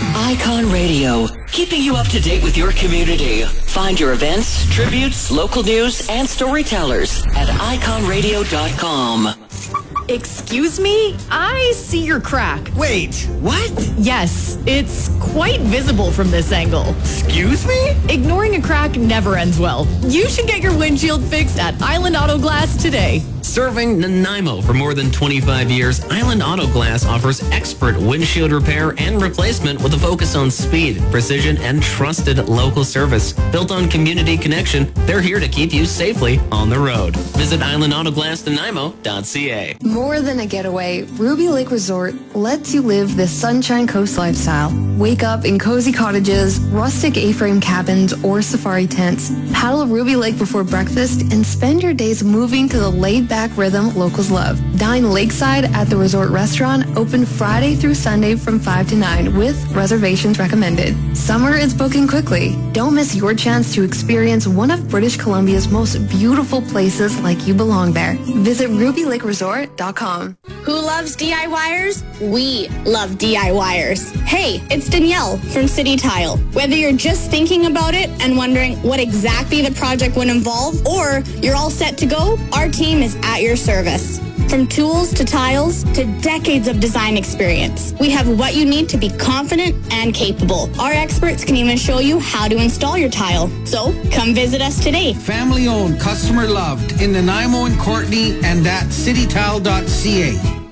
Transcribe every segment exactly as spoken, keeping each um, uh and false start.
Icon Radio, keeping you up to date with your community. Find your events, tributes, local news, and storytellers at icon radio dot com. Excuse me? I see your crack. Wait, what? Yes, it's quite visible from this angle. Excuse me? Ignoring a crack never ends well. You should get your windshield fixed at Island Auto Glass today. Serving Nanaimo for more than twenty-five years, Island Auto Glass offers expert windshield repair and replacement with a focus on speed, precision, and trusted local service. Built on community connection, they're here to keep you safely on the road. Visit island auto glass nanaimo dot c a. More than a getaway, Ruby Lake Resort lets you live the Sunshine Coast lifestyle. Wake up in cozy cottages, rustic A-frame cabins, or safari tents. Paddle Ruby Lake before breakfast and spend your days moving to the laid-back rhythm locals love. Dine lakeside at the resort restaurant, open Friday through Sunday from five to nine with reservations recommended. Summer is booking quickly. Don't miss your chance to experience one of British Columbia's most beautiful places like you belong there. Visit ruby lake resort dot com. Who loves DIYers? We love DIYers. Hey, it's Danielle from City Tile. Whether you're just thinking about it and wondering what exactly the project would involve, or you're all set to go, our team is at your service. From tools to tiles to decades of design experience, we have what you need to be confident and capable. Our experts can even show you how to install your tile. So come visit us today. Family owned, customer loved in Nanaimo and Courtney and at city tile dot c a.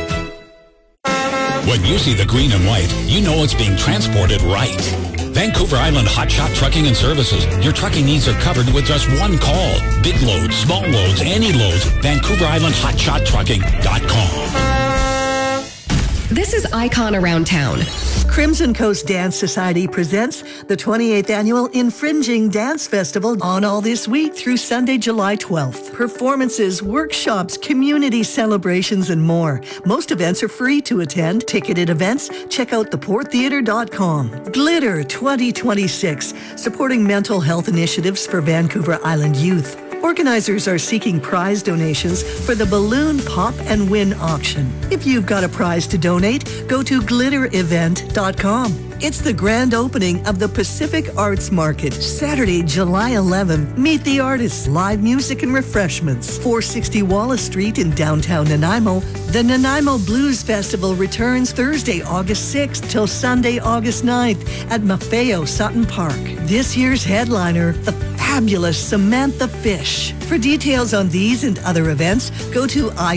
When you see the green and white, you know it's being transported right. Vancouver Island Hotshot Trucking and Services. Your trucking needs are covered with just one call. Big loads, small loads, any loads. Vancouver Island Hotshot Trucking dot com. This is Icon Around Town. Crimson Coast Dance Society presents the twenty-eighth Annual Infringing Dance Festival on all this week through Sunday, July twelfth. Performances, workshops, community celebrations, and more. Most events are free to attend. Ticketed events, check out the port theatre dot com. Glitter twenty twenty-six, supporting mental health initiatives for Vancouver Island youth. Organizers are seeking prize donations for the Balloon Pop and Win auction. If you've got a prize to donate, go to glitter event dot com. It's the grand opening of the Pacific Arts Market, Saturday, July eleventh. Meet the artists, live music and refreshments. four sixty Wallace Street in downtown Nanaimo. The Nanaimo Blues Festival returns Thursday, August sixth till Sunday, August ninth at Maffeo Sutton Park. This year's headliner, the fabulous Samantha Fish. For details on these and other events, go to